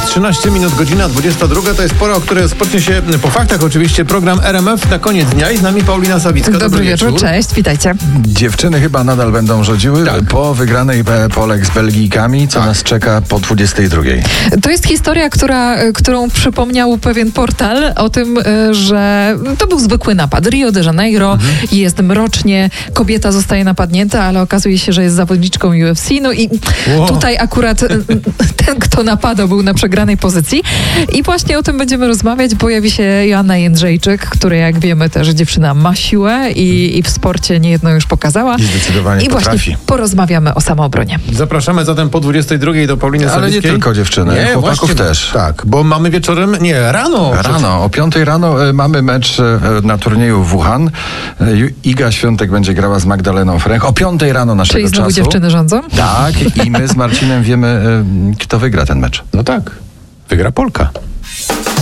13 minut, godzina 22. To jest pora, o której rozpocznie się po faktach oczywiście program RMF na koniec dnia i z nami Paulina Sawicka. Dobry wieczór, cześć, witajcie. Dziewczyny chyba nadal będą rządziły po wygranej Polek z Belgijkami, co nas czeka po 22. To jest historia, którą przypomniał pewien portal o tym, że to był zwykły napad. Rio de Janeiro, jest mrocznie, kobieta zostaje napadnięta, ale okazuje się, że jest zawodniczką UFC. No i tutaj akurat ten, kto napadał, był na przegranej pozycji. I właśnie o tym będziemy rozmawiać. Pojawi się Joanna Jędrzejczyk, która, jak wiemy, też dziewczyna ma siłę i w sporcie niejedno już pokazała. I zdecydowanie I potrafi. właśnie porozmawiamy o samoobronie. Zapraszamy zatem po 22 do Pauliny Sawickiej. Ale nie tylko dziewczyny, chłopaków też. Tak, bo mamy wieczorem, rano. Rano, o 5 rano mamy mecz na turnieju w Wuhan. Iga Świątek będzie grała z Magdaleną Fręch. O 5 rano naszego Czyli znowu czasu. dziewczyny rządzą? Tak, i my z Marcinem wiemy, kto wygra ten mecz. No tak, wygra Polka.